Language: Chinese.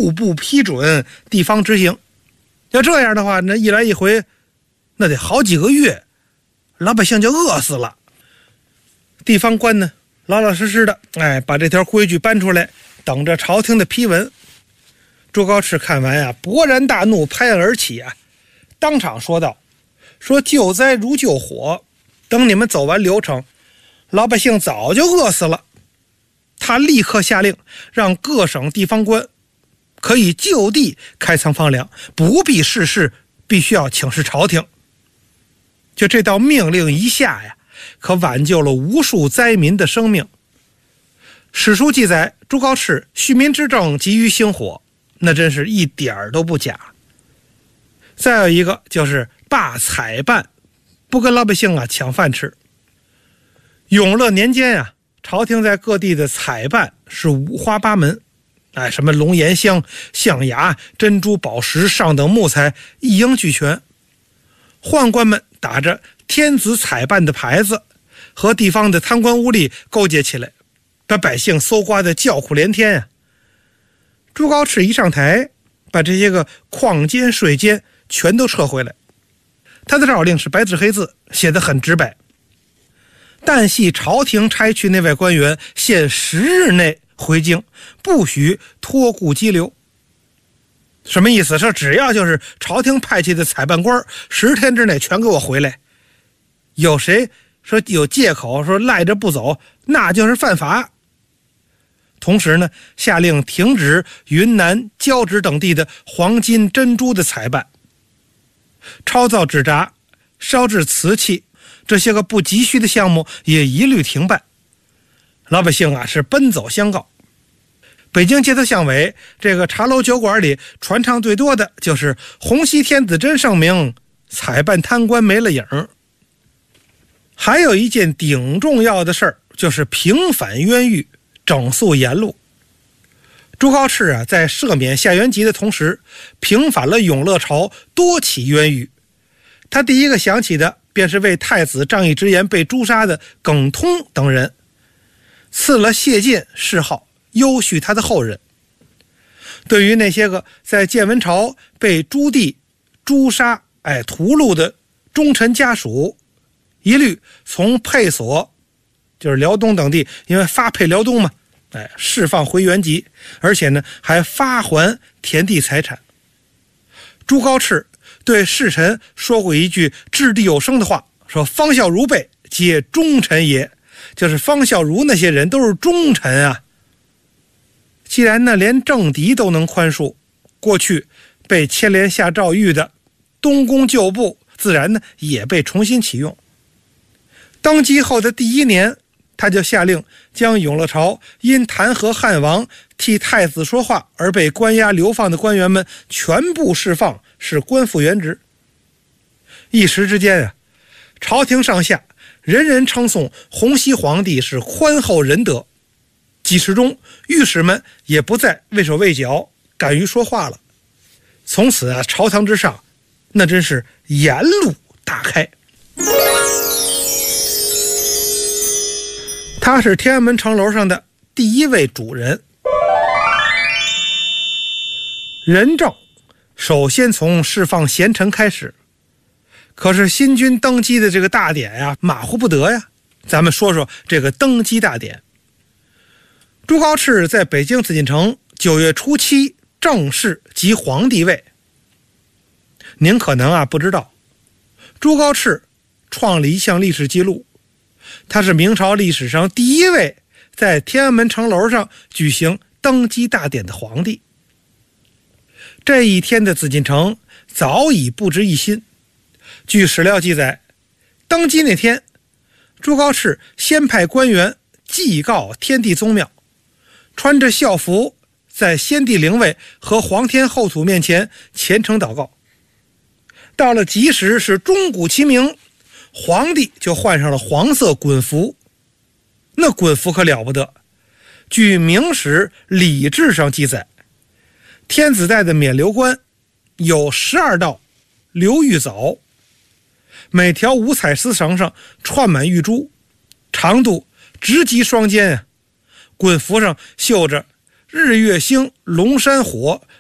户部批准，地方执行。要这样的话，那一来一回那得好几个月，老百姓就饿死了。地方官呢老老实实的把这条规矩搬出来，等着朝廷的批文。朱高炽看完呀，勃然大怒，拍案而起啊，当场说道：说救灾如救火，等你们走完流程，老百姓早就饿死了。他立刻下令，让各省地方官可以就地开仓放粮，不必事事必须要请示朝廷。就这道命令一下呀，可挽救了无数灾民的生命。史书记载，朱高炽恤民之政急于兴火，那真是一点儿都不假。再有一个就是罢采办，不跟老百姓抢饭吃。永乐年间朝廷在各地的采办是五花八门，什么龙涎香、象牙、珍珠宝石上等木材一应俱全。宦官们打着天子采办的牌子，和地方的贪官污吏勾结起来，把百姓搜刮的叫苦连天朱高炽一上台，把这些个矿监税监全都撤回来。他的诏令是白纸黑字，写得很直白，但系朝廷差去内外官员限10日内回京，不许托顾羁留。什么意思？说只要就是朝廷派去的采办官10天之内全给我回来，有谁说有借口说赖着不走，那就是犯法。同时呢，下令停止云南、交趾等地的黄金、珍珠的采办，抄造纸札、烧制瓷器这些个不急需的项目也一律停办。老百姓是奔走相告。北京街头巷尾这个茶楼酒馆里传唱最多的就是洪熙天子真圣明，采办贪官没了影。还有一件顶重要的事儿，就是平反冤狱，整肃沿路。朱高炽在赦免夏元吉的同时，平反了永乐朝多起冤狱。他第一个想起的便是为太子仗义直言被诛杀的耿通等人，赐了谢晋谥号，优恤他的后人。对于那些个在建文朝被朱棣诛杀屠戮的忠臣家属，一律从配所，就是辽东等地，因为发配辽东嘛，释放回原籍，而且呢还发还田地财产。朱高炽对世臣说过一句掷地有声的话，说方孝孺辈皆忠臣也，就是方孝孺那些人都是忠臣啊。既然呢连政敌都能宽恕，过去被牵连下诏狱的东宫旧部自然呢也被重新启用。登基后的第1年，他就下令将永乐朝因弹劾汉王替太子说话而被关押流放的官员们全部释放，是官复原职。一时之间朝廷上下人人称颂洪熙皇帝是宽厚仁德，几时中御史们也不再畏手畏脚，敢于说话了。从此朝堂之上那真是言路大开。他是天安门城楼上的第一位主人。仁政首先从释放贤臣开始，可是新君登基的这个大典马虎不得呀。咱们说说这个登基大典。朱高炽在北京紫禁城9月初7正式即皇帝位。您可能不知道，朱高炽创了一项历史记录，他是明朝历史上第一位在天安门城楼上举行登基大典的皇帝。这一天的紫禁城早已不值一新。据史料记载，登基那天，朱高炽先派官员祭告天地宗庙，穿着校服在先帝灵位和皇天后土面前虔诚祷告。到了吉时是钟鼓齐鸣，皇帝就换上了黄色衮服。那衮服可了不得，据《明史礼制》上记载，天子戴的冕旒冠有12道鎏玉藻，每条五彩丝绳上串满玉珠，长度直及双肩。衮服上绣着日月星、龙山火、